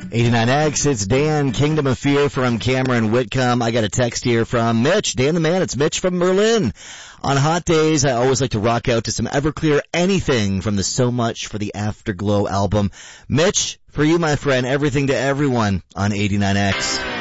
89X, it's Dan, Kingdom of Fear from Cameron Whitcomb. I got a text here from Mitch. Dan the man, it's Mitch from Berlin. On hot days, I always like to rock out to some Everclear Anything from the So Much for the Afterglow album. Mitch, for you, my friend, everything to everyone on 89X.